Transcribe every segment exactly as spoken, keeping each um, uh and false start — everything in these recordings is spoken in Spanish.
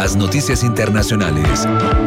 las noticias internacionales.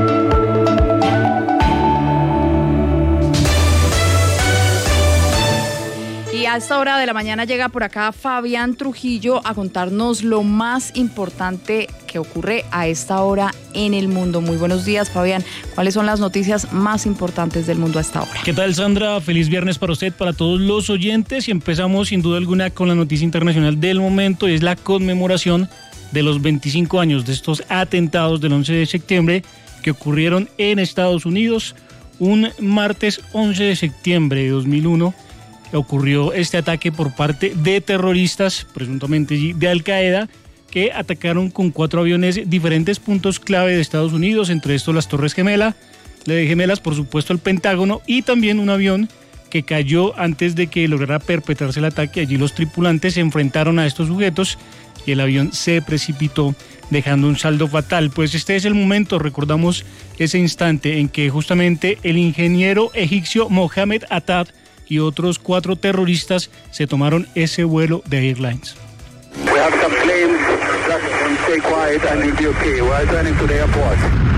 Y a esta hora de la mañana llega por acá Fabián Trujillo a contarnos lo más importante que ocurre a esta hora en el mundo. Muy buenos días, Fabián. ¿Cuáles son las noticias más importantes del mundo a esta hora? ¿Qué tal, Sandra? Feliz viernes para usted, para todos los oyentes. Y empezamos sin duda alguna con la noticia internacional del momento. Es la conmemoración de los veinticinco años de estos atentados del once de septiembre que ocurrieron en Estados Unidos. Un martes once de septiembre de dos mil uno ocurrió este ataque por parte de terroristas, presuntamente de Al Qaeda, que atacaron con cuatro aviones diferentes puntos clave de Estados Unidos, entre estos las Torres Gemelas, de Gemelas, por supuesto el Pentágono, y también un avión que cayó antes de que lograra perpetrarse el ataque. Allí los tripulantes se enfrentaron a estos sujetos y el avión se precipitó, dejando un saldo fatal. Pues este es el momento, recordamos ese instante en que justamente el ingeniero egipcio Mohamed Atta y otros cuatro terroristas se tomaron ese vuelo de Airlines. We have some planes, just stay quiet and you'll be okay. We are turning to the airport.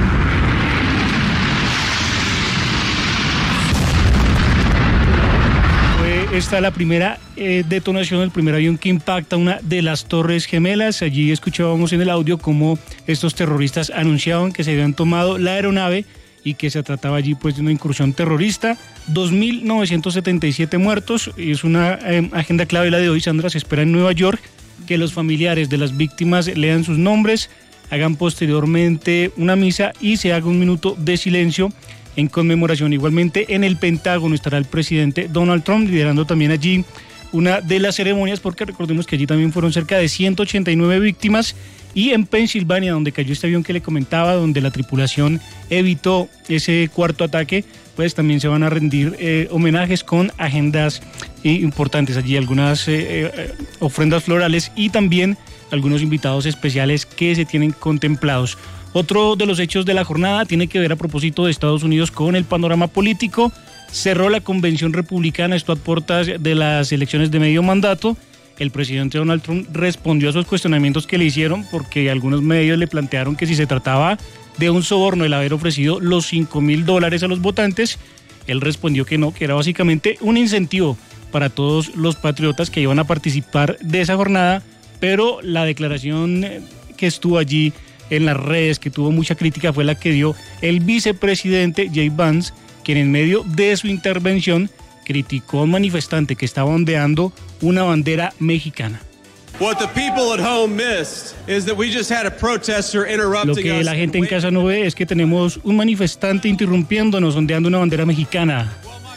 Fue esta la primera eh, detonación, el primer avión que impacta una de las Torres Gemelas. Allí escuchábamos en el audio cómo estos terroristas anunciaban que se habían tomado la aeronave y que se trataba allí pues de una incursión terrorista. dos mil novecientos setenta y siete muertos, es una eh, agenda clave la de hoy, Sandra. Se espera en Nueva York que los familiares de las víctimas lean sus nombres, hagan posteriormente una misa y se haga un minuto de silencio en conmemoración. Igualmente en el Pentágono estará el presidente Donald Trump liderando también allí una de las ceremonias, porque recordemos que allí también fueron cerca de ciento ochenta y nueve víctimas. Y en Pensilvania, donde cayó este avión que le comentaba, donde la tripulación evitó ese cuarto ataque, pues también se van a rendir eh, homenajes con agendas eh, importantes allí, algunas eh, eh, ofrendas florales y también algunos invitados especiales que se tienen contemplados. Otro de los hechos de la jornada tiene que ver a propósito de Estados Unidos con el panorama político. Cerró la convención republicana, esto a puertas de las elecciones de medio mandato. El presidente Donald Trump respondió a esos cuestionamientos que le hicieron, porque algunos medios le plantearon que si se trataba de un soborno el haber ofrecido los cinco mil dólares a los votantes. Él respondió que no, que era básicamente un incentivo para todos los patriotas que iban a participar de esa jornada, pero la declaración que estuvo allí en las redes, que tuvo mucha crítica, fue la que dio el vicepresidente Jay Vance, quien en medio de su intervención criticó a un manifestante que estaba ondeando una bandera mexicana. What the people at home missed is that we just had a protester interrupting us. Lo que la gente en casa no ve es que tenemos un manifestante interrumpiéndonos, ondeando una bandera mexicana.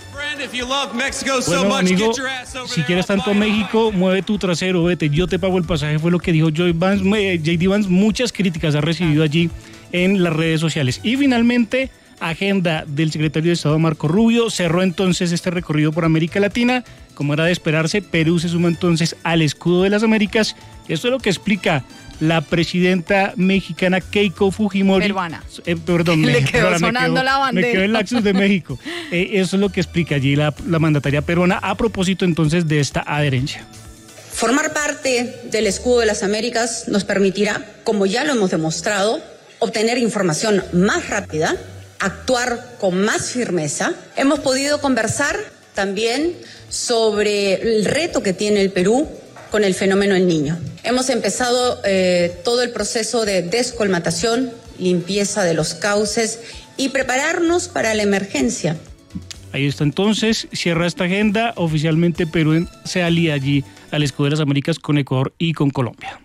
Bueno, amigo, si quieres tanto a México, mueve tu trasero, vete, yo te pago el pasaje, fue lo que dijo Joy Vance, J D Vance. Muchas críticas ha recibido allí en las redes sociales. Y finalmente, agenda del secretario de Estado Marco Rubio, cerró entonces este recorrido por América Latina. Como era de esperarse, Perú se suma entonces al escudo de las Américas. Esto es lo que explica la presidenta mexicana Keiko Fujimori. Peruana. Eh, perdón, Le me, quedó perdón, sonando me quedó, la bandera. Me quedó el lapsus de México. Eh, eso es lo que explica allí la, la mandataria peruana a propósito entonces de esta adherencia. Formar parte del escudo de las Américas nos permitirá, como ya lo hemos demostrado, obtener información más rápida, actuar con más firmeza. Hemos podido conversar también sobre el reto que tiene el Perú con el fenómeno El Niño. Hemos empezado eh, todo el proceso de descolmatación, limpieza de los cauces y prepararnos para la emergencia. Ahí está entonces, cierra esta agenda. Oficialmente Perú se alía allí al escudo de las Américas con Ecuador y con Colombia.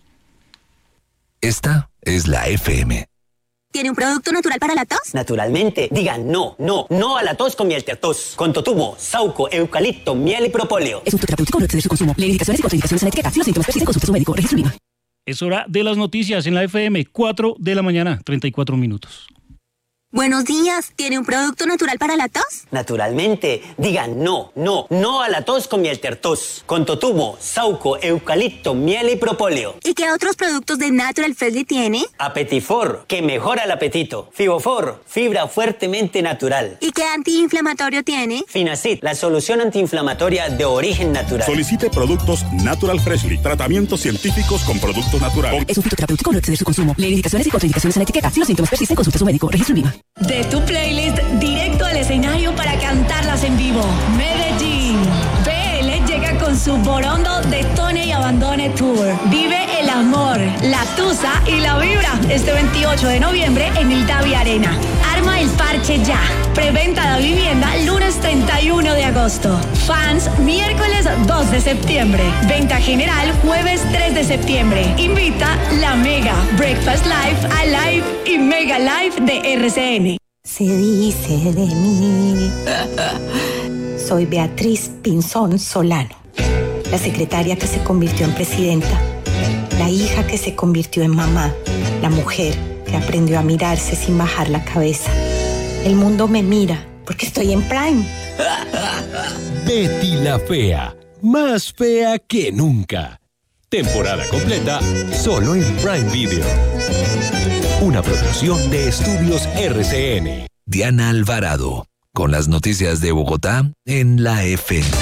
Esta es la F M. ¿Tiene un producto natural para la tos? Naturalmente. Digan no, no, no a la tos con miel tertos. Con totumo, sauco, eucalipto, miel y propóleo. Es un fruto terapéutico, no excede su consumo. Lee indicaciones y contraindicaciones en la etiqueta. Si los síntomas persisten, consulte a su médico. Registro Lima. Es hora de las noticias en la F M, cuatro de la mañana, treinta y cuatro minutos. Buenos días, ¿tiene un producto natural para la tos? Naturalmente, digan no, no, no a la tos con miel tertos. Con totumo, sauco, eucalipto, miel y propóleo. ¿Y qué otros productos de Natural Freshly tiene? Apetifor, que mejora el apetito. Fibofor, fibra fuertemente natural. ¿Y qué antiinflamatorio tiene? Finacid, la solución antiinflamatoria de origen natural. Solicite productos Natural Freshly, tratamientos científicos con productos naturales. Es un fitoterapéutico, no exceder su consumo. Leer indicaciones y contraindicaciones en la etiqueta. Si los síntomas persisten, consulte a su médico. Registro INVIMA. De tu playlist directo al escenario para cantarlas en vivo. Medellín. B L llega con su Borondo Detone y Abandone Tour. Vive el amor, la tusa y la vibra este veintiocho de noviembre en el Davi Arena. Arma el parche ya. Preventa de vivienda lunes treinta y uno de agosto. Fans miércoles dos de septiembre. Venta general jueves tres de septiembre. Invita la Mega, Breakfast Live, Alive y Mega Live de R C N. Se dice de mí. Soy Beatriz Pinzón Solano, la secretaria que se convirtió en presidenta, la hija que se convirtió en mamá, la mujer que aprendió a mirarse sin bajar la cabeza. El mundo me mira porque estoy en Prime. Betty la Fea, más fea que nunca. Temporada completa solo en Prime Video. Una producción de Estudios R C N. Diana Alvarado, con las noticias de Bogotá en la F M.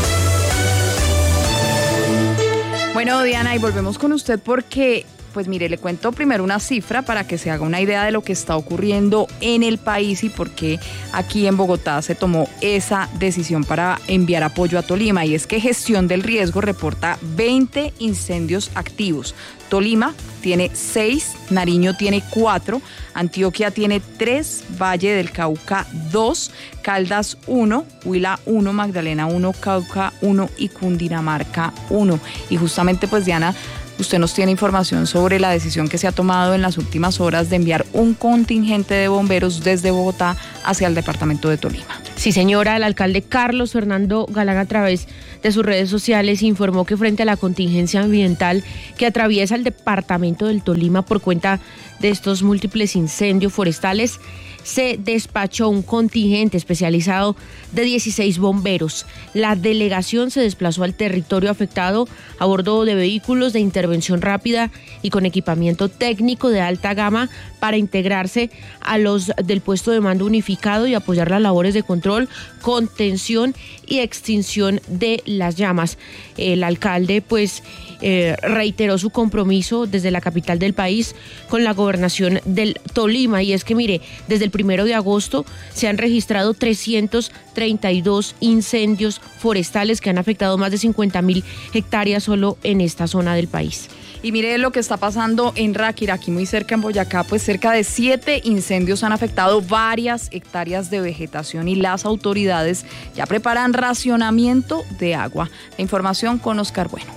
Bueno, Diana, y volvemos con usted porque, pues mire, le cuento primero una cifra para que se haga una idea de lo que está ocurriendo en el país y por qué aquí en Bogotá se tomó esa decisión para enviar apoyo a Tolima. Y es que Gestión del Riesgo reporta veinte incendios activos. Tolima tiene seis, Nariño tiene cuatro, Antioquia tiene tres, Valle del Cauca dos, Caldas uno, Huila uno, Magdalena uno, Cauca uno y Cundinamarca uno. Y justamente, pues, Diana, usted nos tiene información sobre la decisión que se ha tomado en las últimas horas de enviar un contingente de bomberos desde Bogotá hacia el departamento de Tolima. Sí, señora, el alcalde Carlos Fernando Galán, a través de sus redes sociales, informó que frente a la contingencia ambiental que atraviesa el departamento del Tolima por cuenta de estos múltiples incendios forestales, se despachó un contingente especializado de dieciséis bomberos. La delegación se desplazó al territorio afectado a bordo de vehículos de intervención rápida y con equipamiento técnico de alta gama para integrarse a los del puesto de mando unificado y apoyar las labores de control, contención y extinción de las llamas. El alcalde, pues, Eh, reiteró su compromiso desde la capital del país con la gobernación del Tolima, y es que mire, desde el primero de agosto se han registrado trescientos treinta y dos incendios forestales que han afectado más de cincuenta mil hectáreas solo en esta zona del país. Y mire lo que está pasando en Ráquira, aquí muy cerca en Boyacá, pues cerca de siete incendios han afectado varias hectáreas de vegetación y las autoridades ya preparan racionamiento de agua. La información con Oscar Bueno.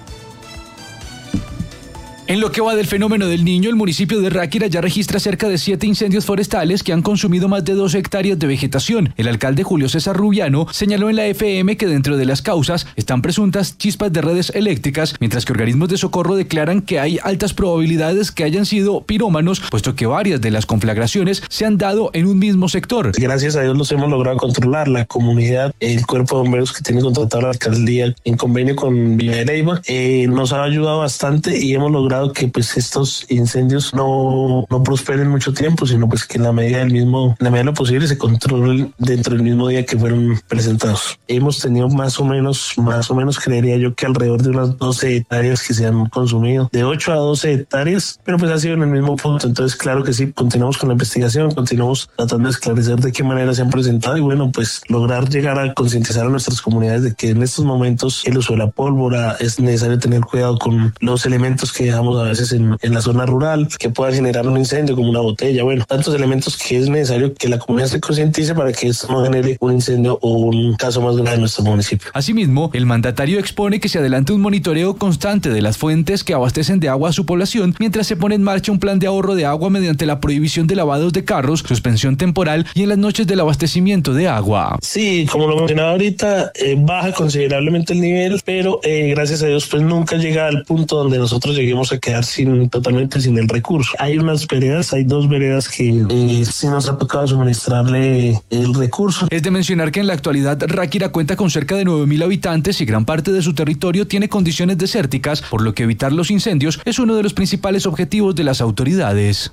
En lo que va del fenómeno del Niño, el municipio de Ráquira ya registra cerca de siete incendios forestales que han consumido más de dos hectáreas de vegetación. El alcalde Julio César Rubiano señaló en la F M que dentro de las causas están presuntas chispas de redes eléctricas, mientras que organismos de socorro declaran que hay altas probabilidades que hayan sido pirómanos, puesto que varias de las conflagraciones se han dado en un mismo sector. Gracias a Dios los hemos logrado controlar. La comunidad, el cuerpo de bomberos que tiene contratado la alcaldía en convenio con Villa de Leyva, eh, nos ha ayudado bastante y hemos logrado que pues estos incendios no, no prosperen mucho tiempo, sino pues que en la medida del mismo, en la medida de lo posible se controlen dentro del mismo día que fueron presentados. Hemos tenido más o menos, más o menos creería yo que alrededor de unas doce hectáreas que se han consumido, de ocho a doce hectáreas, pero pues ha sido en el mismo punto. Entonces claro que sí, continuamos con la investigación, continuamos tratando de esclarecer de qué manera se han presentado y bueno, pues lograr llegar a concientizar a nuestras comunidades de que en estos momentos el uso de la pólvora es necesario tener cuidado con los elementos que dejamos a veces en, en la zona rural, que puedan generar un incendio como una botella, bueno, tantos elementos que es necesario que la comunidad se concientice para que esto no genere un incendio o un caso más grave en nuestro municipio. Asimismo, el mandatario expone que se adelanta un monitoreo constante de las fuentes que abastecen de agua a su población, mientras se pone en marcha un plan de ahorro de agua mediante la prohibición de lavados de carros, suspensión temporal y en las noches del abastecimiento de agua. Sí, como lo mencionaba ahorita, eh, baja considerablemente el nivel, pero eh, gracias a Dios pues nunca llega al punto donde nosotros lleguemos a quedar sin totalmente sin el recurso. Hay unas veredas, hay dos veredas que eh, sí nos ha tocado suministrarle el recurso. Es de mencionar que en la actualidad Ráquira cuenta con cerca de nueve mil habitantes y gran parte de su territorio tiene condiciones desérticas, por lo que evitar los incendios es uno de los principales objetivos de las autoridades.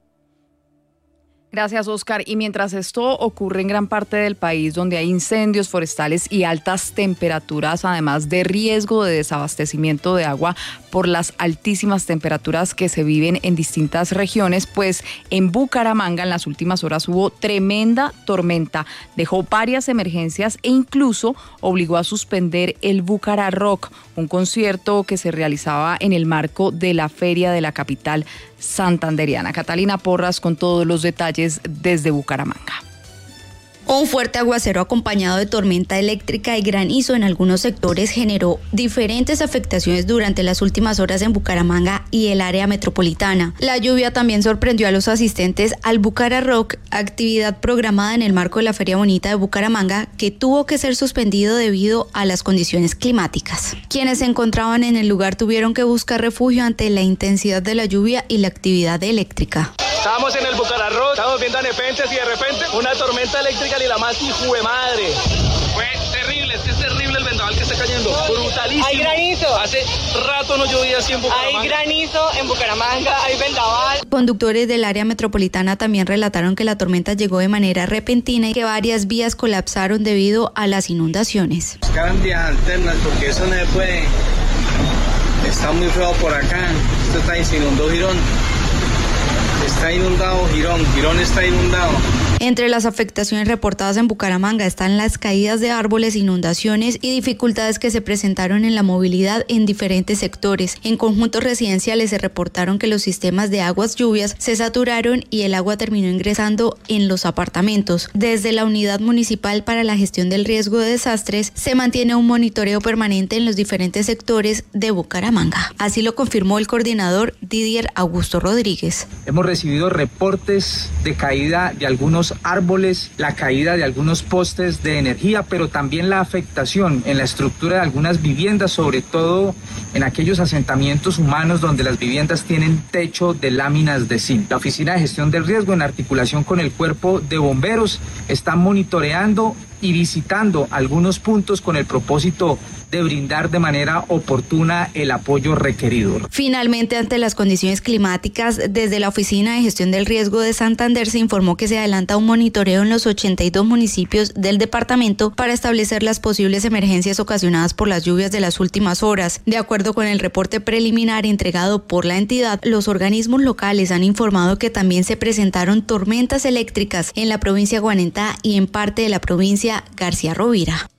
Gracias, Oscar. Y mientras esto ocurre en gran parte del país, donde hay incendios forestales y altas temperaturas, además de riesgo de desabastecimiento de agua por las altísimas temperaturas que se viven en distintas regiones, pues en Bucaramanga en las últimas horas hubo tremenda tormenta, dejó varias emergencias e incluso obligó a suspender el Bucara Rock, un concierto que se realizaba en el marco de la feria de la capital santanderiana. Catalina Porras con todos los detalles desde Bucaramanga. Un fuerte aguacero acompañado de tormenta eléctrica y granizo en algunos sectores generó diferentes afectaciones durante las últimas horas en Bucaramanga y el área metropolitana. La lluvia también sorprendió a los asistentes al Bucara Rock, actividad programada en el marco de la Feria Bonita de Bucaramanga, que tuvo que ser suspendido debido a las condiciones climáticas. Quienes se encontraban en el lugar tuvieron que buscar refugio ante la intensidad de la lluvia y la actividad eléctrica. Estábamos en el Bucara Rock, estábamos viendo a Nepentes y de repente una tormenta eléctrica y la más hijo de madre. Fue terrible, es que es terrible el vendaval que está cayendo, brutalísimo. Hay granizo. Hace rato no llovía así en Bucaramanga. Hay granizo en Bucaramanga, hay vendaval. Conductores del área metropolitana también relataron que la tormenta llegó de manera repentina y que varias vías colapsaron debido a las inundaciones. Buscaron vías alternas porque eso no se puede. Está muy feo por acá, esto está se inundó Girón. Está inundado Girón, Girón está inundado. Entre las afectaciones reportadas en Bucaramanga están las caídas de árboles, inundaciones y dificultades que se presentaron en la movilidad en diferentes sectores. En conjuntos residenciales se reportaron que los sistemas de aguas lluvias se saturaron y el agua terminó ingresando en los apartamentos. Desde la Unidad Municipal para la Gestión del Riesgo de Desastres se mantiene un monitoreo permanente en los diferentes sectores de Bucaramanga. Así lo confirmó el coordinador Didier Augusto Rodríguez. Hemos recibido reportes de caída de algunos árboles, la caída de algunos postes de energía, pero también la afectación en la estructura de algunas viviendas, sobre todo en aquellos asentamientos humanos donde las viviendas tienen techo de láminas de zinc. La Oficina de Gestión del Riesgo, en articulación con el Cuerpo de Bomberos, está monitoreando y visitando algunos puntos con el propósito de brindar de manera oportuna el apoyo requerido. Finalmente, ante las condiciones climáticas, desde la Oficina de Gestión del Riesgo de Santander se informó que se adelanta un monitoreo en los ochenta y dos municipios del departamento para establecer las posibles emergencias ocasionadas por las lluvias de las últimas horas. De acuerdo con el reporte preliminar entregado por la entidad, los organismos locales han informado que también se presentaron tormentas eléctricas en la provincia de Guanentá y en parte de la provincia García Rovira.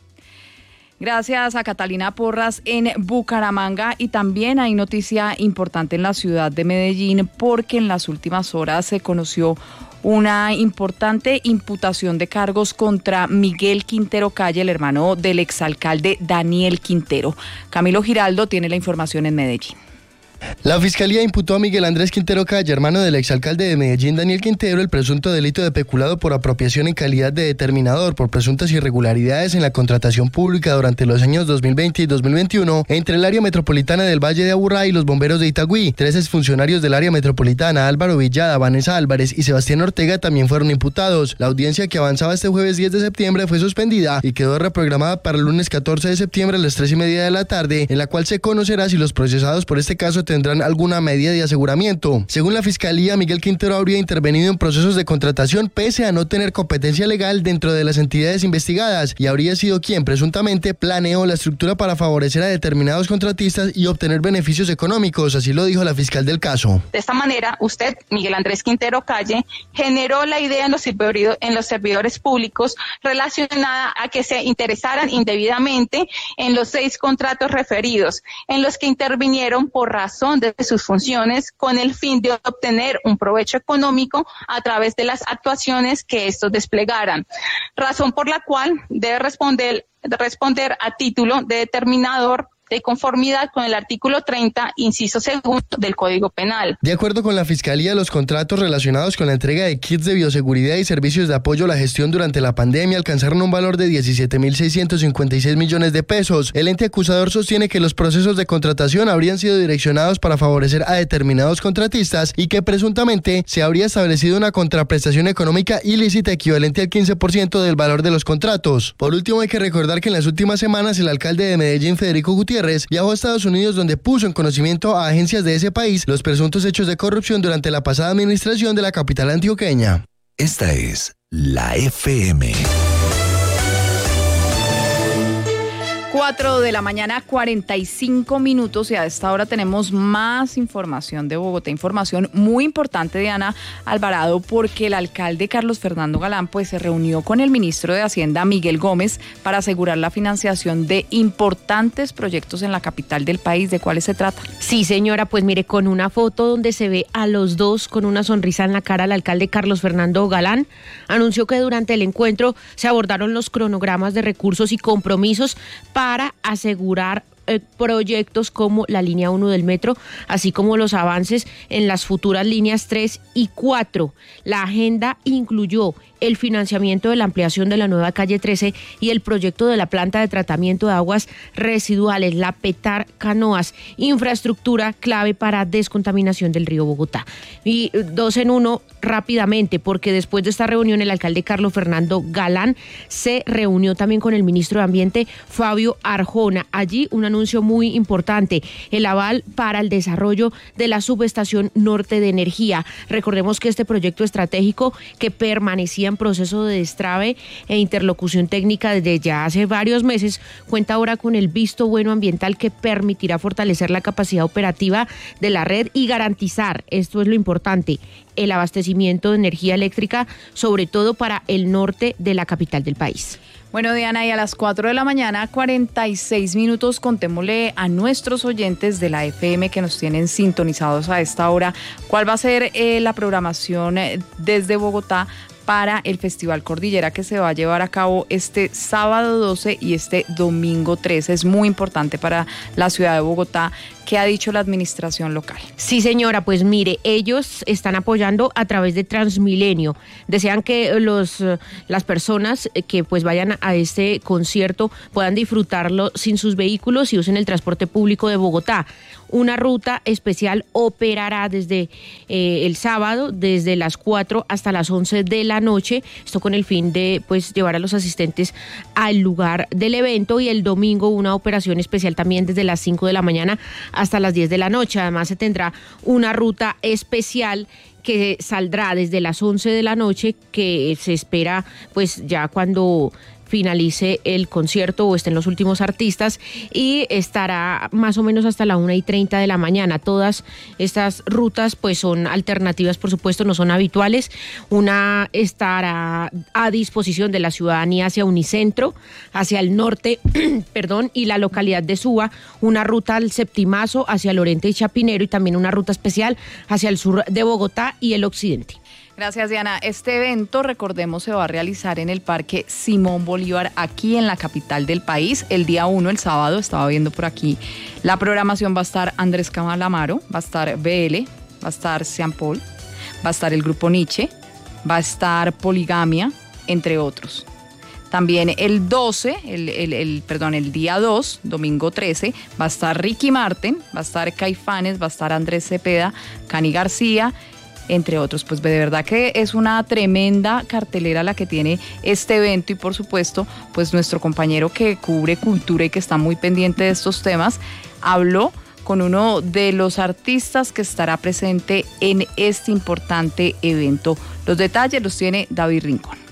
Gracias a Catalina Porras en Bucaramanga. Y también hay noticia importante en la ciudad de Medellín, porque en las últimas horas se conoció una importante imputación de cargos contra Miguel Quintero Calle, el hermano del exalcalde Daniel Quintero. Camilo Giraldo tiene la información en Medellín. La Fiscalía imputó a Miguel Andrés Quintero Calle, hermano del exalcalde de Medellín Daniel Quintero, el presunto delito de peculado por apropiación en calidad de determinador por presuntas irregularidades en la contratación pública durante los años dos mil veinte y dos mil veintiuno entre el área metropolitana del Valle de Aburrá y los bomberos de Itagüí. Tres exfuncionarios del área metropolitana, Álvaro Villada, Vanessa Álvarez y Sebastián Ortega, también fueron imputados. La audiencia, que avanzaba este jueves diez de septiembre, fue suspendida y quedó reprogramada para el lunes catorce de septiembre a las tres y media de la tarde, en la cual se conocerá si los procesados por este caso tendrán alguna medida de aseguramiento. Según la Fiscalía, Miguel Quintero habría intervenido en procesos de contratación pese a no tener competencia legal dentro de las entidades investigadas y habría sido quien presuntamente planeó la estructura para favorecer a determinados contratistas y obtener beneficios económicos, así lo dijo la fiscal del caso. De esta manera, usted, Miguel Andrés Quintero Calle, generó la idea en los, en los servidores públicos relacionada a que se interesaran indebidamente en los seis contratos referidos, en los que intervinieron por razón de sus funciones con el fin de obtener un provecho económico a través de las actuaciones que estos desplegaran, razón por la cual debe responder, responder a título de determinador de conformidad con el artículo treinta, inciso segundo del Código Penal. De acuerdo con la Fiscalía, los contratos relacionados con la entrega de kits de bioseguridad y servicios de apoyo a la gestión durante la pandemia alcanzaron un valor de diecisiete mil seiscientos cincuenta y seis millones de pesos. El ente acusador sostiene que los procesos de contratación habrían sido direccionados para favorecer a determinados contratistas y que presuntamente se habría establecido una contraprestación económica ilícita equivalente al quince por ciento del valor de los contratos. Por último, hay que recordar que en las últimas semanas el alcalde de Medellín, Federico Gutiérrez, viajó a Estados Unidos, donde puso en conocimiento a agencias de ese país los presuntos hechos de corrupción durante la pasada administración de la capital antioqueña. Esta es la F M. cuatro de la mañana, cuarenta y cinco minutos, y a esta hora tenemos más información de Bogotá, información muy importante, Diana Alvarado, porque el alcalde Carlos Fernando Galán pues se reunió con el ministro de Hacienda, Miguel Gómez, para asegurar la financiación de importantes proyectos en la capital del país. ¿De cuáles se trata? Sí, señora, pues mire, con una foto donde se ve a los dos con una sonrisa en la cara, el alcalde Carlos Fernando Galán anunció que durante el encuentro se abordaron los cronogramas de recursos y compromisos para asegurar eh, proyectos como la línea uno del metro, así como los avances en las futuras líneas tres y cuatro. La agenda incluyó el financiamiento de la ampliación de la nueva calle trece y el proyecto de la planta de tratamiento de aguas residuales, la Petar Canoas, infraestructura clave para descontaminación del río Bogotá. Y dos en uno rápidamente, porque después de esta reunión el alcalde Carlos Fernando Galán se reunió también con el ministro de Ambiente, Fabio Arjona. Allí un anuncio muy importante, el aval para el desarrollo de la subestación norte de energía. Recordemos que este proyecto estratégico, que permanecía en proceso de destrave e interlocución técnica desde ya hace varios meses, cuenta ahora con el visto bueno ambiental que permitirá fortalecer la capacidad operativa de la red y garantizar, esto es lo importante, el abastecimiento de energía eléctrica, sobre todo para el norte de la capital del país. Bueno, Diana, y a las cuatro de la mañana, cuarenta y seis minutos, contémosle a nuestros oyentes de la F M que nos tienen sintonizados a esta hora cuál va a ser eh, la programación eh, desde Bogotá para el Festival Cordillera, que se va a llevar a cabo este sábado doce y este domingo trece. Es muy importante para la ciudad de Bogotá. ¿Qué ha dicho la administración local? Sí, señora, pues mire, ellos están apoyando a través de Transmilenio. Desean que los, las personas que pues vayan a este concierto puedan disfrutarlo sin sus vehículos y usen el transporte público de Bogotá. Una ruta especial operará desde eh, el sábado, desde las cuatro hasta las once de la noche, esto con el fin de pues llevar a los asistentes al lugar del evento, y el domingo una operación especial también desde las cinco de la mañana hasta las diez de la noche. Además se tendrá una ruta especial que saldrá desde las once de la noche, que se espera pues ya cuando finalice el concierto o estén los últimos artistas, y estará más o menos hasta la una y treinta de la mañana. Todas estas rutas pues son alternativas, por supuesto, no son habituales. Una estará a disposición de la ciudadanía hacia Unicentro, hacia el norte, perdón, y la localidad de Suba, una ruta al Septimazo hacia Lorente y Chapinero, y también una ruta especial hacia el sur de Bogotá y el occidente. Gracias, Diana. Este evento, recordemos, se va a realizar en el Parque Simón Bolívar, aquí en la capital del país. El día uno, el sábado, estaba viendo por aquí, la programación va a estar Andrés Calamaro, va a estar B L, va a estar Sean Paul, va a estar el Grupo Nietzsche, va a estar Poligamia, entre otros. También el doce, el, el, el, perdón, el día dos, domingo trece, va a estar Ricky Martin, va a estar Caifanes, va a estar Andrés Cepeda, Cani García, entre otros. Pues de verdad que es una tremenda cartelera la que tiene este evento, y por supuesto, pues nuestro compañero que cubre cultura y que está muy pendiente de estos temas, habló con uno de los artistas que estará presente en este importante evento. Los detalles los tiene David Rincón.